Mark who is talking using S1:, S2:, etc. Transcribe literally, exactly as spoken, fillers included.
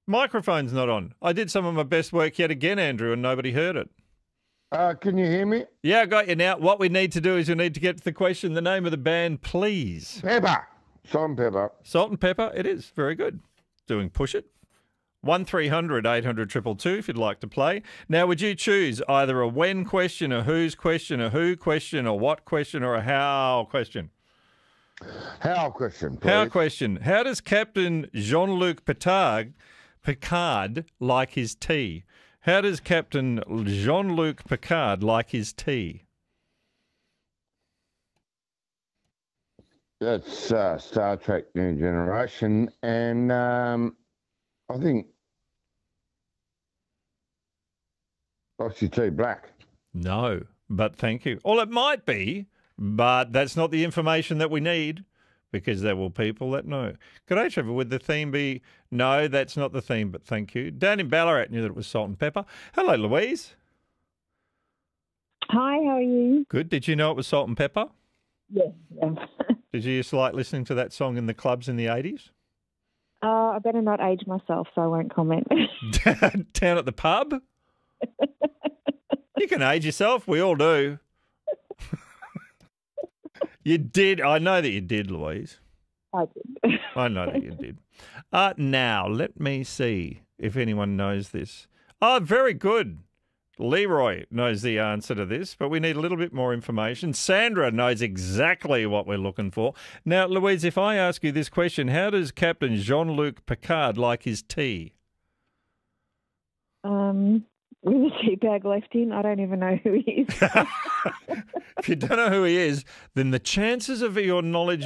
S1: Microphone's not on. I did some of my best work yet again, Andrew, and nobody heard it.
S2: Uh, can you hear me?
S1: Yeah, I got you now. What we need to do is we need to get to the question. The name of the band, please.
S2: Pepper. Salt and pepper.
S1: Salt and Pepper. It is. Very good. Doing Push It. one three hundred eight hundred two two two if you'd like to play. Now, would you choose either a when question, a who's question, a who question, a what question, or a how question?
S2: How question, please.
S1: How question. How does Captain Jean-Luc Picard, Picard like his tea? How does Captain Jean-Luc Picard like his tea?
S2: That's uh, Star Trek New Generation, and um, I think Aussie Tea Black.
S1: No, but thank you. Well, it might be, but that's not the information that we need, because there will people that know. Good day, Trevor. Would the theme be, no, that's not the theme, but thank you. Dan in Ballarat knew that it was Salt and Pepper. Hello, Louise.
S3: Hi, how are you?
S1: Good. Did you know it was Salt and Pepper?
S3: Yes. Yeah.
S1: Did you used to like listening to that song in the clubs in the eighties?
S3: uh, I better not age myself, so I won't comment.
S1: Down at the pub? You can age yourself. We all do. You did. I know that you did, Louise.
S3: I did.
S1: I know that you did. Uh, now, let me see if anyone knows this. Oh, very good. Leroy knows the answer to this, but we need a little bit more information. Sandra knows exactly what we're looking for. Now, Louise, if I ask you this question, how does Captain Jean-Luc Picard like his tea?
S3: Um, with a tea bag left in, I don't even know who he is.
S1: If you don't know who he is, then the chances of your knowledge